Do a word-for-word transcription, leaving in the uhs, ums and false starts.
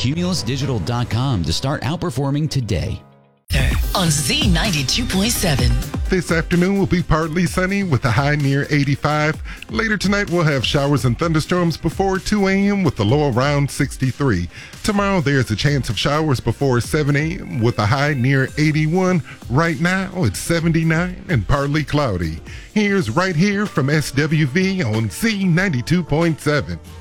cumulus digital dot com to start outperforming today. On Z ninety-two point seven. This afternoon will be partly sunny with a high near eighty-five. Later tonight, we'll have showers and thunderstorms before two a.m. with a low around sixty-three. Tomorrow, there's a chance of showers before seven a.m. with a high near eighty-one. Right now, it's seventy-nine and partly cloudy. Here's Right Here from S W V on Z ninety-two point seven.